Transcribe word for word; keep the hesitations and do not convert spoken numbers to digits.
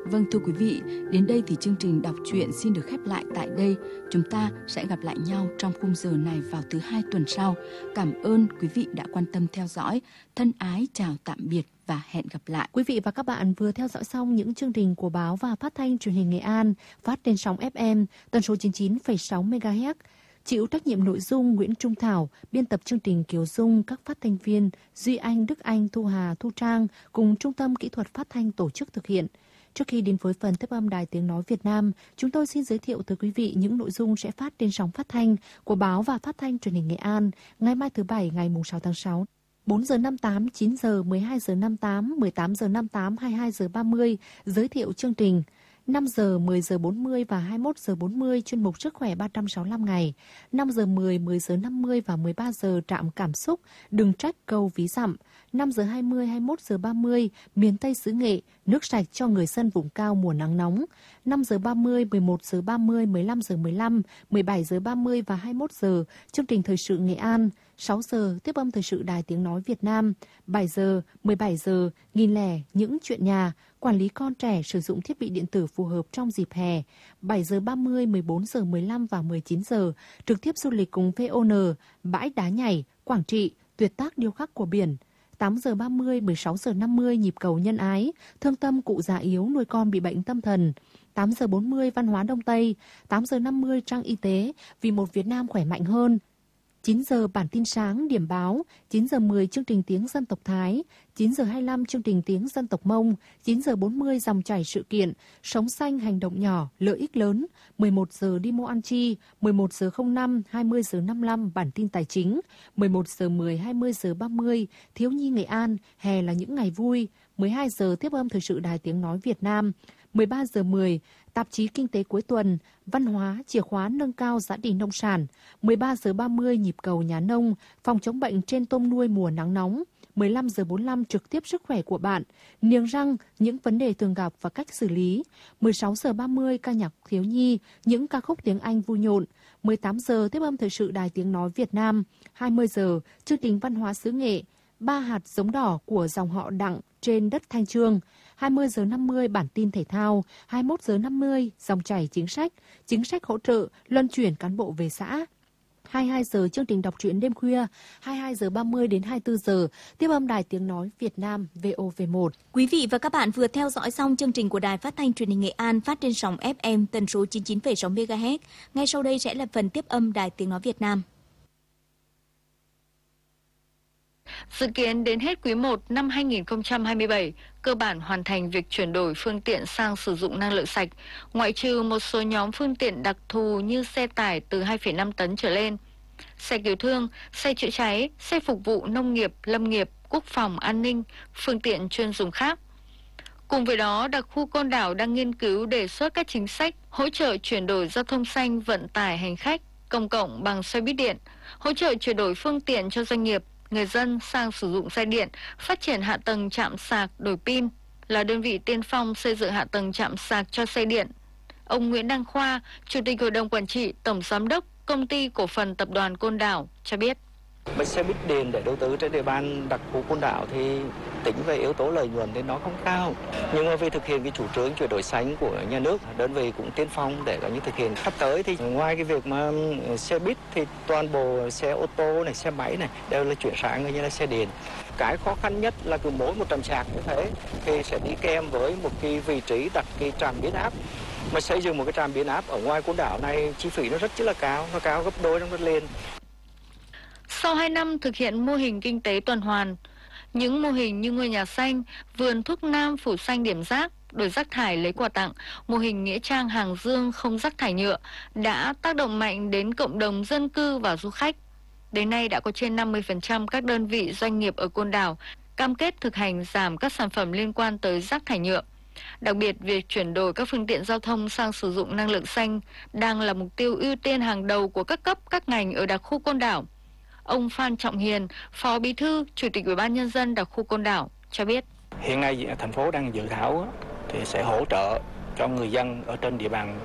Vâng thưa quý vị, đến đây thì chương trình đọc truyện xin được khép lại tại đây. Chúng ta sẽ gặp lại nhau trong khung giờ này vào thứ hai tuần sau. Cảm ơn quý vị đã quan tâm theo dõi. Thân ái chào tạm biệt và hẹn gặp lại. Quý vị và các bạn vừa theo dõi xong những chương trình của báo và phát thanh truyền hình Nghệ An phát trên sóng ép em tần số chín mươi chín phẩy sáu mê ga héc. Chịu trách nhiệm nội dung Nguyễn Trung Thảo, biên tập chương trình Kiều Dung, các phát thanh viên Duy Anh, Đức Anh, Thu Hà, Thu Trang cùng Trung tâm Kỹ thuật Phát thanh tổ chức thực hiện. Trước khi đến với phần tiếp âm Đài Tiếng Nói Việt Nam, chúng tôi xin giới thiệu tới quý vị những nội dung sẽ phát trên sóng phát thanh của báo và phát thanh truyền hình Nghệ An ngày mai thứ Bảy ngày sáu tháng sáu. bốn giờ năm mươi tám, chín giờ, mười hai giờ năm mươi tám, mười tám giờ năm mươi tám, hai mươi hai giờ ba mươi giới thiệu chương trình. năm giờ, mười giờ bốn mươi và hai mươi mốt giờ bốn mươi chuyên mục Sức khỏe ba trăm sáu mươi lăm ngày. năm giờ mười, mười giờ năm mươi và mười ba giờ trạm cảm xúc, đừng trách câu ví dặm. năm giờ hai mươi, hai mươi mốt giờ ba mươi miền Tây xứ Nghệ, nước sạch cho người dân vùng cao mùa nắng nóng. năm giờ ba mươi, mười một giờ ba mươi, mười lăm giờ mười lăm, mười bảy giờ ba mươi và hai mươi mốt giờ chương trình thời sự Nghệ An. sáu giờ tiếp âm thời sự Đài Tiếng Nói Việt Nam. bảy giờ, mười bảy giờ nghìn lẻ những chuyện nhà, quản lý con trẻ sử dụng thiết bị điện tử phù hợp trong dịp hè. bảy giờ ba mươi, mười bốn giờ mười lăm và mười chín giờ trực tiếp du lịch cùng vê o en, bãi đá nhảy, Quảng Trị, tuyệt tác điêu khắc của biển. tám giờ ba mươi, mười sáu giờ năm mươi nhịp cầu nhân ái, thương tâm cụ già yếu nuôi con bị bệnh tâm thần. tám giờ bốn mươi văn hóa Đông Tây, tám giờ năm mươi trang y tế vì một Việt Nam khỏe mạnh hơn. chín giờ bản tin sáng điểm báo, chín giờ mười chương trình tiếng dân tộc Thái, chín giờ hai mươi lăm chương trình tiếng dân tộc Mông, chín giờ bốn mươi dòng chảy sự kiện, sống xanh hành động nhỏ, lợi ích lớn, mười một giờ đi mua ăn chi, mười một giờ không năm, hai mươi giờ năm mươi lăm bản tin tài chính, mười một giờ mười, hai mươi giờ ba mươi thiếu nhi Nghệ An, hè là những ngày vui, mười hai giờ tiếp âm thời sự Đài Tiếng Nói Việt Nam, mười ba giờ mười tạp chí Kinh tế cuối tuần, văn hóa, chìa khóa nâng cao giá trị nông sản, mười ba giờ ba mươi nhịp cầu nhà nông, phòng chống bệnh trên tôm nuôi mùa nắng nóng, mười lăm giờ bốn mươi lăm trực tiếp sức khỏe của bạn, niềng răng, những vấn đề thường gặp và cách xử lý, mười sáu giờ ba mươi ca nhạc thiếu nhi, những ca khúc tiếng Anh vui nhộn, mười tám giờ tiếp âm thời sự Đài Tiếng Nói Việt Nam, hai mươi giờ chương trình văn hóa xứ Nghệ, ba hạt giống đỏ của dòng họ Đặng trên đất Thanh Chương, hai mươi giờ năm mươi bản tin thể thao, hai mươi mốt giờ năm mươi dòng chảy chính sách, chính sách hỗ trợ, luân chuyển cán bộ về xã. hai mươi hai giờ chương trình đọc truyện đêm khuya, hai mươi hai giờ ba mươi đến hai mươi tư giờ tiếp âm Đài Tiếng Nói Việt Nam vê o vê một. Quý vị và các bạn vừa theo dõi xong chương trình của Đài Phát thanh Truyền hình Nghệ An phát trên sóng ép em tần số chín mươi chín phẩy sáu mê ga héc. Ngay sau đây sẽ là phần tiếp âm Đài Tiếng Nói Việt Nam. Dự kiến đến hết quý một năm hai nghìn không trăm hai mươi bảy, cơ bản hoàn thành việc chuyển đổi phương tiện sang sử dụng năng lượng sạch, ngoại trừ một số nhóm phương tiện đặc thù như xe tải từ hai phẩy năm tấn trở lên, xe cứu thương, xe chữa cháy, xe phục vụ nông nghiệp, lâm nghiệp, quốc phòng, an ninh, phương tiện chuyên dùng khác. Cùng với đó, đặc khu Côn Đảo đang nghiên cứu đề xuất các chính sách hỗ trợ chuyển đổi giao thông xanh vận tải hành khách công cộng bằng xe buýt điện, hỗ trợ chuyển đổi phương tiện cho doanh nghiệp, người dân sang sử dụng xe điện, phát triển hạ tầng trạm sạc đổi pin, là đơn vị tiên phong xây dựng hạ tầng trạm sạc cho xe điện. Ông Nguyễn Đăng Khoa, Chủ tịch Hội đồng Quản trị, Tổng Giám đốc Công ty Cổ phần Tập đoàn Côn Đảo cho biết. Với xe buýt điện để đầu tư trên địa bàn đặc khu Côn Đảo thì tính về yếu tố lợi nhuận thì nó không cao. Nhưng mà vì thực hiện cái chủ trương chuyển đổi xanh của nhà nước, đơn vị cũng tiên phong để có những thực hiện sắp tới thì ngoài cái việc mà xe buýt thì toàn bộ xe ô tô này, xe máy này đều là chuyển sang như là xe điện. Cái khó khăn nhất là cứ mỗi một trạm sạc như thế thì sẽ đi kèm với một cái vị trí đặt cái trạm biến áp. Mà xây dựng một cái trạm biến áp ở ngoài Côn Đảo này chi phí nó rất là cao, nó cao gấp đôi trong đất liền. Sau hai năm thực hiện mô hình kinh tế tuần hoàn, những mô hình như ngôi nhà xanh, vườn thuốc nam phủ xanh điểm rác, đổi rác thải lấy quà tặng, mô hình nghĩa trang Hàng Dương không rác thải nhựa đã tác động mạnh đến cộng đồng dân cư và du khách. Đến nay đã có trên năm mươi phần trăm các đơn vị doanh nghiệp ở Côn Đảo cam kết thực hành giảm các sản phẩm liên quan tới rác thải nhựa. Đặc biệt, việc chuyển đổi các phương tiện giao thông sang sử dụng năng lượng xanh đang là mục tiêu ưu tiên hàng đầu của các cấp, các ngành ở đặc khu Côn Đảo. Ông Phan Trọng Hiền, Phó Bí thư, Chủ tịch Ủy ban Nhân dân đặc khu Côn Đảo cho biết. Hiện nay thành phố đang dự thảo thì sẽ hỗ trợ cho người dân ở trên địa bàn